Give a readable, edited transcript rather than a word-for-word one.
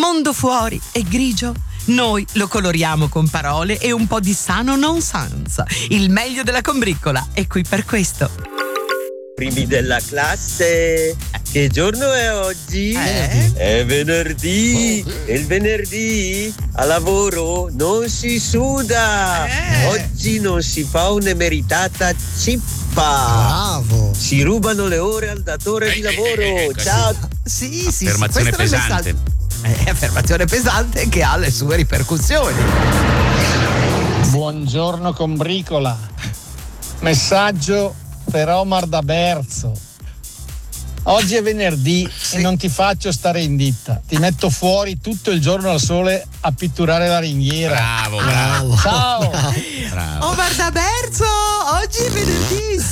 mondo fuori è grigio. Noi lo coloriamo con parole e un po' di sano nonsense. Il meglio della combriccola è qui per questo. Primi della classe, che giorno è oggi? È venerdì. E il venerdì a lavoro non si suda. Oggi non si fa un'emeritata cippa. Bravo. Si rubano le ore al datore di lavoro. Ciao. Sì, Affermazione questo è il pesante. messaggio. Affermazione pesante che ha le sue ripercussioni. Buongiorno combricola. Messaggio per Omar da Berzo. Oggi è venerdì e non ti faccio stare in ditta. Ti metto fuori tutto il giorno al sole a pitturare la ringhiera. Bravo. Ciao. Bravo. Omar da Berzo, oggi è venerdì.